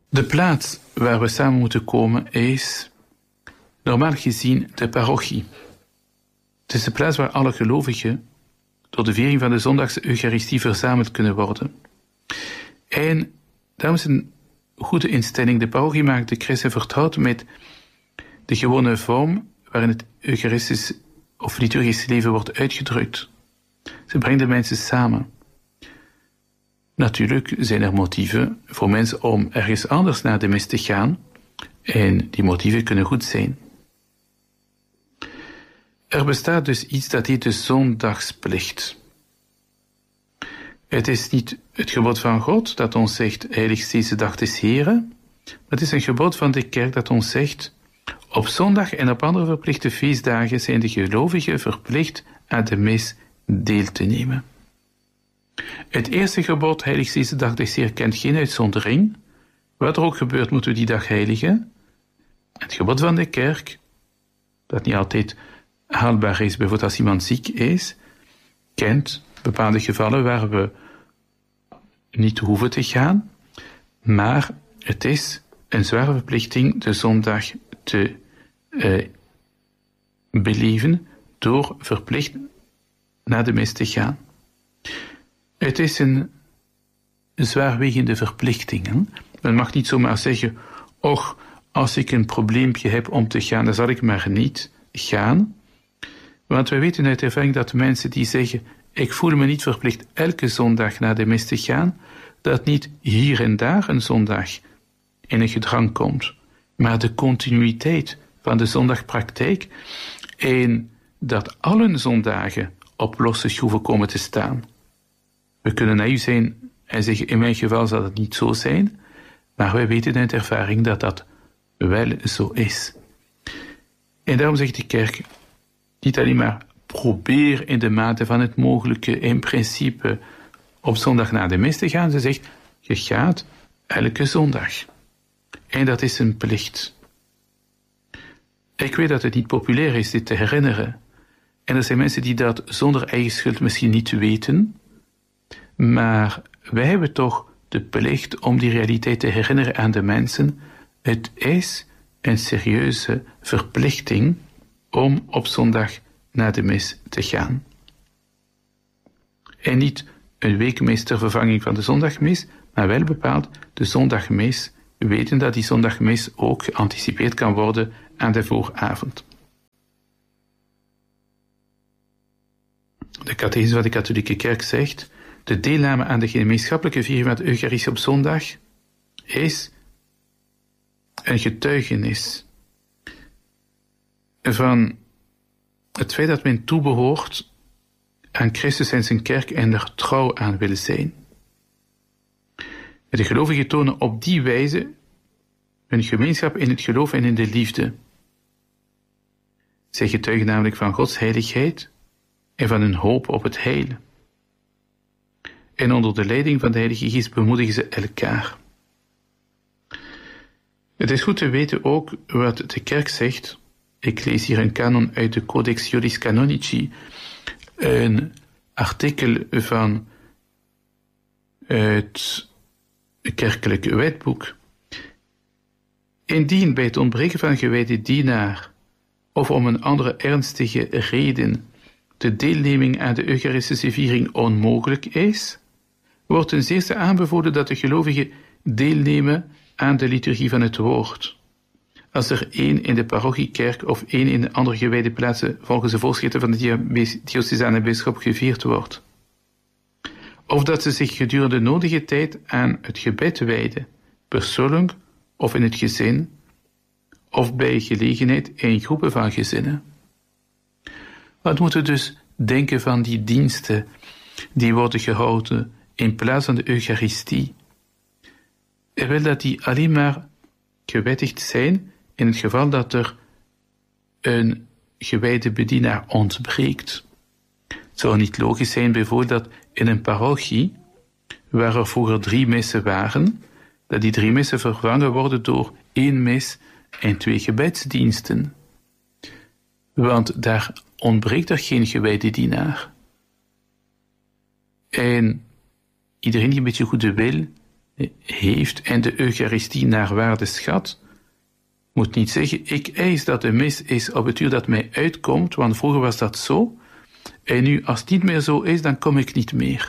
De plaats waar we samen moeten komen is, normaal gezien, de parochie. Het is de plaats waar alle gelovigen door de viering van de zondagse Eucharistie verzameld kunnen worden. En daarom is een goede instelling. De parochie maakt de christen vertrouwd met de gewone vorm waarin het Eucharistisch of liturgisch leven wordt uitgedrukt. Ze brengt de mensen samen. Natuurlijk zijn er motieven voor mensen om ergens anders naar de mis te gaan, en die motieven kunnen goed zijn. Er bestaat dus iets dat heet de zondagsplicht. Het is niet het gebod van God dat ons zegt, heilig deze dag des Heren, maar het is een gebod van de kerk dat ons zegt, op zondag en op andere verplichte feestdagen zijn de gelovigen verplicht aan de mis deel te nemen. Het eerste gebod, heilig deze dag des Heren, kent geen uitzondering. Wat er ook gebeurt, moeten we die dag heiligen. Het gebod van de kerk, dat niet altijd haalbaar is, bijvoorbeeld als iemand ziek is, kent bepaalde gevallen waar we niet hoeven te gaan, maar het is een zware verplichting de zondag te beleven door verplicht naar de mis te gaan. Het is een zwaarwegende verplichting. Hè? Men mag niet zomaar zeggen, och, als ik een probleempje heb om te gaan, dan zal ik maar niet gaan. Want we weten uit ervaring dat mensen die zeggen, ik voel me niet verplicht elke zondag naar de mis te gaan, dat niet hier en daar een zondag in een gedrang komt, maar de continuïteit van de zondagpraktijk en dat alle zondagen op losse schroeven komen te staan. We kunnen naïef zijn en zeggen, in mijn geval zal het niet zo zijn, maar wij weten uit ervaring dat dat wel zo is. En daarom zegt de kerk, niet alleen maar probeer in de mate van het mogelijke in principe op zondag naar de mis te gaan. Ze zegt, je gaat elke zondag. En dat is een plicht. Ik weet dat het niet populair is dit te herinneren. En er zijn mensen die dat zonder eigen schuld misschien niet weten. Maar wij hebben toch de plicht om die realiteit te herinneren aan de mensen. Het is een serieuze verplichting om op zondag naar de mis te gaan. En niet een weekmis ter vervanging van de zondagmis, maar wel bepaald de zondagmis, weten dat die zondagmis ook geanticipeerd kan worden aan de vooravond. De catechisme van de katholieke kerk zegt, de deelname aan de gemeenschappelijke viering van de Eucharistie op zondag is een getuigenis van het feit dat men toebehoort aan Christus en zijn kerk en er trouw aan wil zijn. De gelovigen tonen op die wijze hun gemeenschap in het geloof en in de liefde. Zij getuigen namelijk van Gods heiligheid en van hun hoop op het heil. En onder de leiding van de Heilige Geest bemoedigen ze elkaar. Het is goed te weten ook wat de kerk zegt. Ik lees hier een kanon uit de Codex Iuris Canonici, een artikel van het kerkelijke wetboek. Indien bij het ontbreken van een gewijde dienaar of om een andere ernstige reden de deelneming aan de Eucharistische viering onmogelijk is, wordt ten zeerste aanbevolen dat de gelovigen deelnemen aan de liturgie van het woord. Als er één in de parochiekerk of één in de andere gewijde plaatsen volgens de voorschriften van de diocesane bisschop gevierd wordt. Of dat ze zich gedurende de nodige tijd aan het gebed wijden, persoonlijk of in het gezin, of bij gelegenheid in groepen van gezinnen. Wat moeten we dus denken van die diensten die worden gehouden in plaats van de Eucharistie? Er wil dat die alleen maar gewettigd zijn in het geval dat er een gewijde bedienaar ontbreekt. Het zou niet logisch zijn bijvoorbeeld dat in een parochie, waar er vroeger 3 missen waren, dat die 3 missen vervangen worden door 1 mis en 2 gebedsdiensten. Want daar ontbreekt er geen gewijde dienaar. En iedereen die een beetje goede wil heeft en de Eucharistie naar waarde schat, moet niet zeggen, ik eis dat de mis is op het uur dat mij uitkomt, want vroeger was dat zo, en nu als het niet meer zo is, dan kom ik niet meer.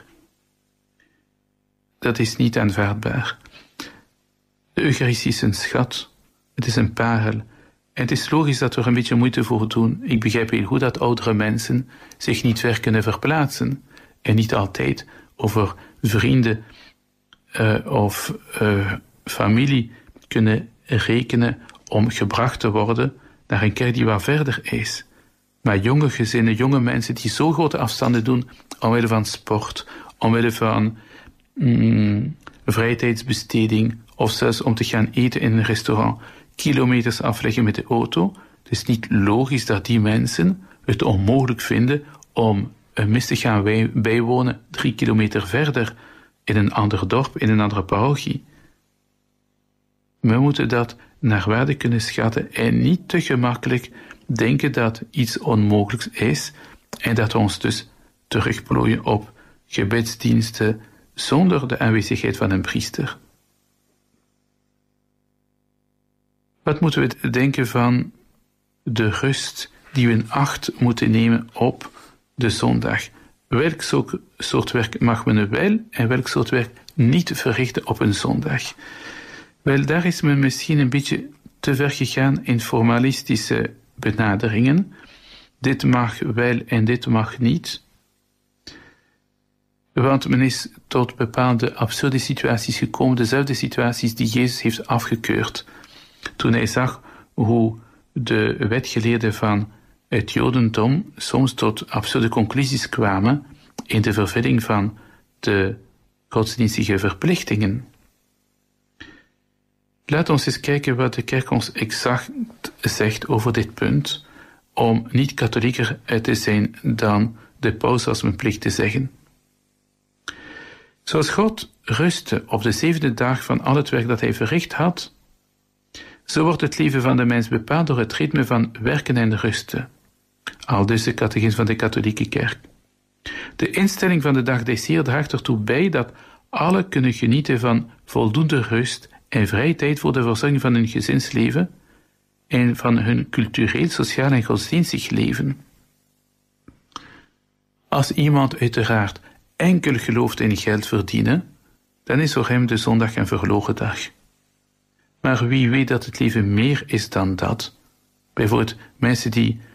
Dat is niet aanvaardbaar. De Eucharistie is een schat, het is een parel, en het is logisch dat we er een beetje moeite voor doen. Ik begrijp heel goed dat oudere mensen zich niet ver kunnen verplaatsen, en niet altijd over vrienden of familie kunnen rekenen om gebracht te worden naar een kerk die wat verder is. Maar jonge gezinnen, jonge mensen die zo grote afstanden doen omwille van sport, omwille van vrije tijdsbesteding of zelfs om te gaan eten in een restaurant, kilometers afleggen met de auto. Het is niet logisch dat die mensen het onmogelijk vinden om een mis te gaan bijwonen 3 kilometer verder in een ander dorp, in een andere parochie. We moeten dat naar waarde kunnen schatten en niet te gemakkelijk denken dat iets onmogelijks is en dat we ons dus terugplooien op gebedsdiensten zonder de aanwezigheid van een priester. Wat moeten we denken van de rust die we in acht moeten nemen op de zondag? Welk soort werk mag men wel en welk soort werk niet verrichten op een zondag? Wel, daar is men misschien een beetje te ver gegaan in formalistische benaderingen. Dit mag wel en dit mag niet. Want men is tot bepaalde absurde situaties gekomen, dezelfde situaties die Jezus heeft afgekeurd. Toen hij zag hoe de wetgeleerden van het Jodendom soms tot absurde conclusies kwamen in de vervulling van de godsdienstige verplichtingen. Laat ons eens kijken wat de kerk ons exact zegt over dit punt, om niet katholieker te zijn dan de paus als men plicht te zeggen. Zoals God rustte op de 7e dag van al het werk dat hij verricht had, zo wordt het leven van de mens bepaald door het ritme van werken en rusten. Aldus de catechisme van de katholieke kerk. De instelling van de dag des Heer draagt ertoe bij dat alle kunnen genieten van voldoende rust en vrije tijd voor de verzorging van hun gezinsleven en van hun cultureel, sociaal en godsdienstig leven. Als iemand uiteraard enkel gelooft in geld verdienen, dan is voor hem de zondag een verloren dag. Maar wie weet dat het leven meer is dan dat? Bijvoorbeeld mensen die